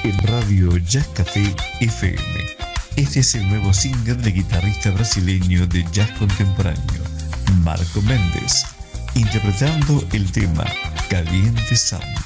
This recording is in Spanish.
en Radio Jazz Café FM. Este es el nuevo single del guitarrista brasileño de jazz contemporáneo, Marco Méndez, interpretando el tema Caliente Samba.